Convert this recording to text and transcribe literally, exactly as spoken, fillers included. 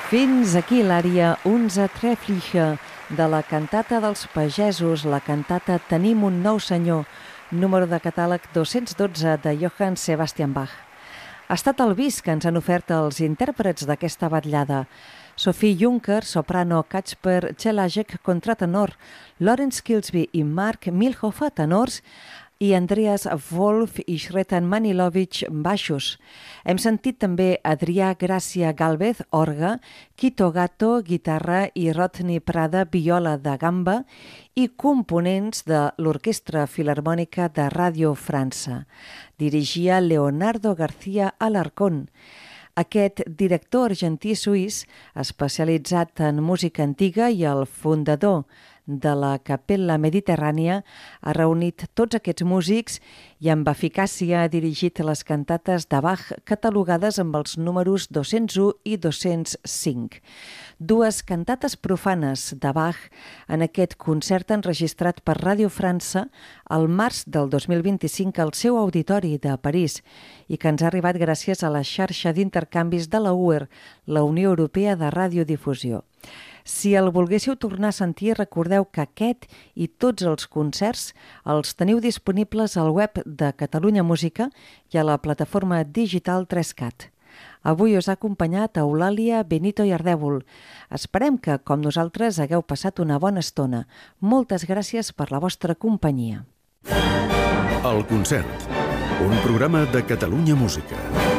Fins aquí l'ària Unser Treffliche de la cantata dels pagesos, la cantata Tenim un nou senyor, número de catàleg dos-cents dotze de Johann Sebastian Bach. Ha estat el bis que ens han ofert els intèrprets d'aquesta batllada. Sophie Juncker, soprano, Kacper Chelajek, contratenor, Lawrence Kilsby i Mark Milhoff, tenors, i Andreas Wolf i Shretan Manilovich, baixos. Hem sentit també Adrià Gràcia Gálvez, orga, Quito Gato, guitarra i Rodney Prada, viola de gamba i components de l'Orquestra Filharmònica de Ràdio França. Dirigia Leonardo García Alarcón. Aquest director argentí-suís, especialitzat en música antiga i el fundador de la Capella Mediterrània, ha reunit tots aquests músics i amb eficàcia ha dirigit les cantates de Bach catalogades amb els números dos-cents u i dos-cents cinc. Dues cantates profanes de Bach en aquest concert enregistrat per Ràdio França al març del dos mil vint-i-cinc al seu auditori de París i que ens ha arribat gràcies a la xarxa d'intercanvis de la U E R, la Unió Europea de Radiodifusió. Si el volguéssiu tornar a sentir, recordeu que aquest i tots els concerts els teniu disponibles al web de Catalunya Música i a la plataforma digital tres cat. Avui us ha acompanyat Eulàlia Benito i Ardèvol. Esperem que, com nosaltres, hagueu passat una bona estona. Moltes gràcies per la vostra companyia. El concert, un programa de Catalunya Música.